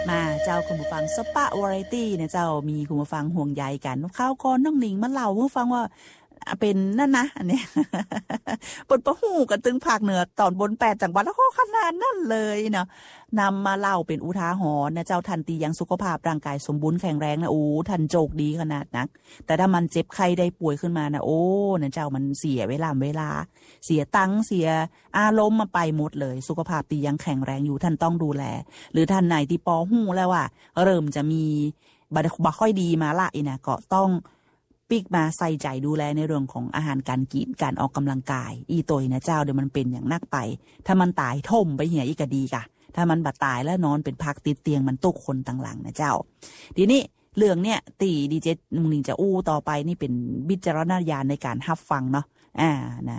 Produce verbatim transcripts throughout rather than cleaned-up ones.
มาเจ้าคุณผู้ฟังสปะวาไรตี้เนี่ยเจ้ามีคุณผู้ฟังห่วงใยกันข้าวก่อนน้องหนิงมาเล่าคุณผู้ฟังว่าเป็นนั่นนะอันนี้ ปนประหูกันตึงภาคเหนือตอนบนแปดจังหวัดแล้วก็ขนาดนั่นเลยเนาะนำมาเล่าเป็นอุทาหรณ์นะเจ้าทันตียังสุขภาพร่างกายสมบูรณ์แข็งแรงนะโอ้ทันโจกดีขนาดนักแต่ถ้ามันเจ็บไข้ได้ป่วยขึ้นมานะโอ้นะเจ้ามันเสียเวลาเวลาเสียตังค์เสียอารมณ์มาไปหมดเลยสุขภาพตียังแข็งแรงอยู่ท่านต้องดูแลหรือท่านไหนที่ปอหูแล้วว่าเริ่มจะมีบาค่อยดีมาละอีนะก็ต้องปิกมาใส่ใจดูแลในเรื่องของอาหารการกินการออกกำลังกายอีตัวนะเจ้าเดี๋ยวมันเป็นอย่างนักไปถ้ามันตายท่มไปเหี่ยอีกก็ดีกะถ้ามันบาดตายแล้วนอนเป็นพักติดเตียงมันตุกคนต่างหลังนะเจ้าทีนี้เรื่องเนี้ยตีดีเจนุ่งนิงจะอู้ต่อไปนี่เป็นวิจารณญาณในการรับฟังเนาะอ่านะ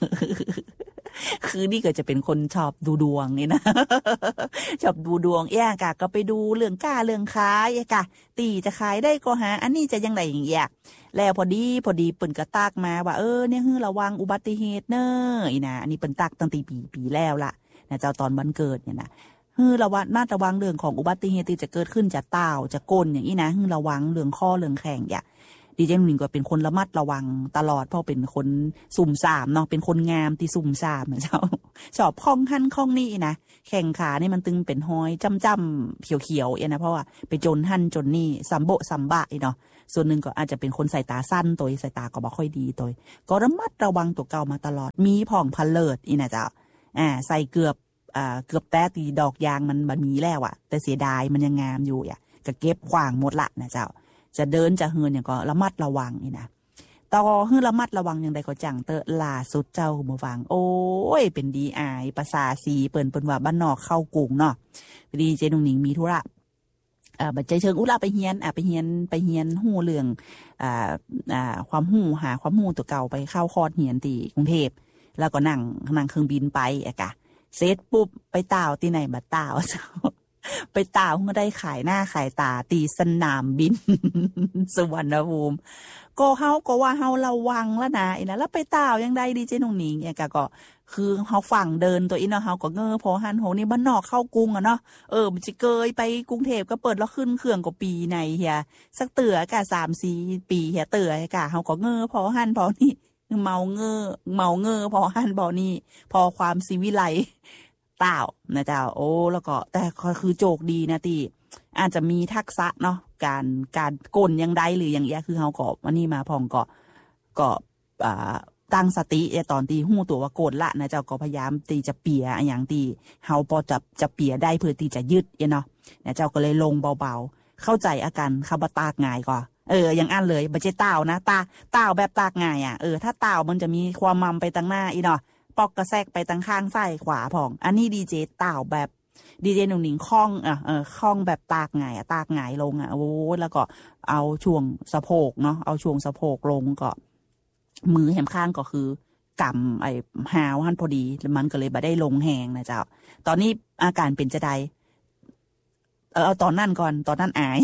คือนี่ก็จะเป็นคนชอบดูดวงนี่นะ ชอบดูดวงแย่กะก็ไปดูเรื่องกล้าเรื่องขายกะตีจะขายได้ก็หาอันนี้จะยังไงอย่างเงี้ยแล้วพอดีพอดีเปิ่นกระตากมาว่าเออเนี่ยฮือระวังอุบัติเหตุเนอะอีนะอันนี้เปิ่นตักตั้งแต่ปีปีแล้วล่ะนะเจ้าตอนวันเกิดเนี่ยนะฮือระวังมาระวังเรื่องของอุบัติเหตุที่จะเกิดขึ้นจากเต้าจะก้นอย่างนี้นะฮือระวังเรื่องข้อเรื่องแข่งอย่าดีเจนุ่งนิงก็เป็นคนระมัดระวังตลอดเพราะเป็นคนสุ่มสามเนาะเป็นคนงามที่สุ่มสามนะเจ้าชอบคล้องหั่นคล้องนี่นะแข่งขานี่มันตึงเป็นห้อยจ้ำจ้ำเขียวเขียวเอ็นะเพราะว่าไปจนหั่นจนนี่ซัมโบซัมบะเนาะส่วนหนึ่งก็อาจจะเป็นคนสายตาสั้นตัวสายตาก็บ่ค่อยดีตัวก็ระมัดระวังตัวเก่ามาตลอดมีผ่องพันเลิศอีนะเจ้าอ่าใส่เกือบอ่าเกือบแต้ตีดอกยางมันบะมีแล้วอะแต่เสียดายมันยังงามอยู่อ่ะก็เก็บขวางหมดละนะเจ้าจะเดินจะเฮือนอย่างก็ระมัดระวังนี่นะต่อฮือระมัดระวังอย่างใดก็จังเตอล่าสุดเจ้าหมู่ฟังโอ้ยเป็นดีอายภาษาสีเปิ้นเปิ้นว่าบ้านนอกเข้ากรุงเนาะพอดีเจนุ่งนิงมีธุระอ่าบัดใจเชิงอุลาไปเฮียนอ่ะไปเฮียนไปเฮียนฮู้เรื่องอ่าอ่าความฮู้หาความฮู้ตัวเก่าไปเข้าคอร์สเฮียนที่กรุงเทพแล้วก็นั่งนั่งเครื่องบินไปอะกะเสร็จปุ๊บไปต่าวที่ไหนบัดต่าวเจ้าไปต่าวก็ได้ขายหน้าขายตาตีสนามบิน สุวรรณภูมิก็เฮาก็ว่าเฮาระวังแล้วนะอีนะแล้วไปต่าวยังได้ดีเจนุ่งนิงเนี่ยก็คือเฮาฝั่งเดินตัวอีเนาะเฮาก็เงอพอหันโหนี่บ้านนอกเข้ากรุงอ่ะเนาะเออมันสิเกยไปกรุงเทพก็เปิดแล้วขึ้นเครื่องก็ปีในเฮียสักเตือกะ สามสี่ ปีเฮียเตือกะเฮาก็เงอพอหันพอนี่เมาเงอเมาเงอพอหันพอนี่พอความศิวิไลเต่านะเจ้าโอ้แล้วก็แต่คือโจกดีนะที่อาจจะมีทักษะเนาะการการกลยังได้หรืออย่างเงี้ยคือเฮาก็วันนี้มาพองก็ก็อ่าตั้งสติตอนที่หู้ตัวว่าโกนละนะเจ้าก็พยายามตีจะเปียอย่างที่เฮาพอจะจะเปียได้เพื่อที่จะยึดเนาะนะเจ้าก็เลยลงเบาๆเข้าใจอาการคำว่าตากง่ายก่อนเอออย่างอันเลยบ่ใช่เต่านะตาเต่าแบบตากง่ายอ่ะเออถ้าเต่ามันจะมีความมั่มไปทางหน้าอีเนาะปอกกระแซกไปทางข้างซ้ายขวาพองอันนี้ดีเจเต่าแบบดีเจหนุ่งหนิงคล้องอ่ะเออคล้องแบบตากง่ายอ่ะตากง่ายลงอ่ะโอ้แล้วก็เอาช่วงสะโพกเนาะเอาช่วงสะโพกลงก็มือแหมข้างก็คือกำไอ้หาวหันพอดีแล้วมันก็เลยบ่ได้ลงแหงนะเจ้าตอนนี้อาการเป็นจะใดเออเอาตอนนั้นก่อนตอนนั้นอาย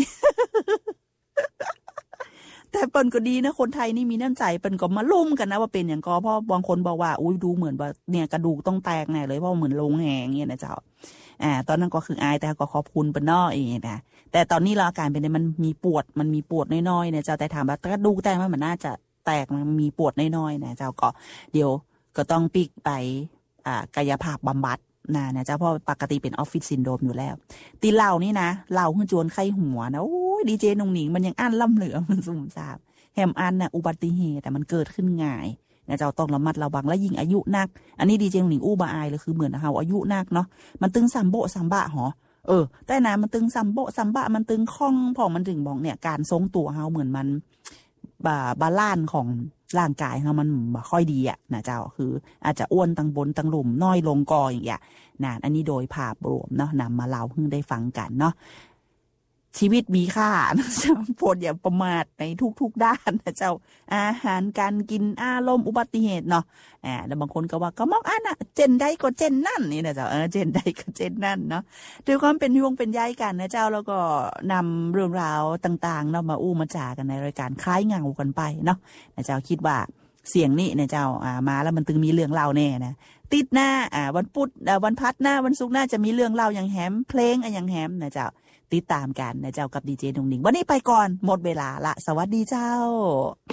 แต่เปิ้นก็ดีนะคนไทยนี่มีน้ำใจเปิ้นก็มาลุ่มกันนะว่าเป็นอย่างก็เพราะบางคนบอกว่าอุ้ยดูเหมือนว่าเนี่ยกระดูกต้องแตกแน่เลยเพราะเหมือนลงแหงเงี้ยนะเจ้าอ่าตอนนั้นก็คืออายแต่ก็ขอบคุณเปิ้นน้อเองนะแต่ตอนนี้เราอาการเป็นมันมีปวดมันมีปวดน้อยๆนะเจ้าแต่ถามว่ากระดูกแตกมันมันน่าจะแตกมันมีปวดน้อยๆนะเจ้าก็เดี๋ยวก็ต้องปิกไปอ่ากายภาพบำบัดนะนะเจ้าเพราะปกติเป็นออฟฟิศซินโดรมอยู่แล้วตีเหล่านี่นะเหล่าขึ้นจวนไข้หัวนะโอ้ยดีเจนุ่งหนิงมันยังอั้นล่ำเหลือมันสุ่มสามแฮมอันน่ะอุบัติเหตุแต่มันเกิดขึ้นง่ายนะเจ้าต้องระมัดระวังและยิ่งอายุนักอันนี้ดีเจนุ่งหนิงอู้บาอายเลยคือเหมือนเฮาอายุนักเนาะมันตึงซัมโบซัมบะหรอเออแต่นะมันตึงซัมโบซัมบะมันตึงคล่องพอมันถึงบอกเนี่ยการทรงตัวเฮาเหมือนมันบาบาลานซ์ของร่างกายเฮามันบ่ค่อยดีอ่ะนะเจ้าคืออาจจะอ้วนตังบนตังหลุมน้อยลงกออย่างเงี้ยนะอันนี้โดยภาพรวมเนาะนำมาเล่าเพิ่งได้ฟังกันเนาะชีวิตมีค่านะเจ้าโปรดอย่าประมาทในทุกๆด้านนะเจ้าอาหารการกินอารมณ์อุบัติเหตุเนาะอ่าแล้วบางคนก็ว่าก็มอกอันน่ะเจนได้ก็เจนนั่นนี่นะเจ้าเออเจนได้ก็เจนนั่นเนาะด้วยความเป็นห่วงเป็นใยกันนะเจ้าแล้วก็นำเรื่องราวต่างๆเนาะมาอู้มาจ่ากันในรายการคล้ายเงากันไปเนาะนะเจ้าคิดว่าเสียงนี่นะเจ้าอ่ามาแล้วมันตึงมีเรื่องเล่าแน่นะติดหน้าอ่าวันพุธวันพัดหน้าวันศุกร์หน้าจะมีเรื่องเล่าอย่างแฮมเพลงอย่างแฮมนะเจ้าติดตามกันนะเจ้ากับดีเจนุ่งหนิงวันนี้ไปก่อนหมดเวลาละสวัสดีเจ้า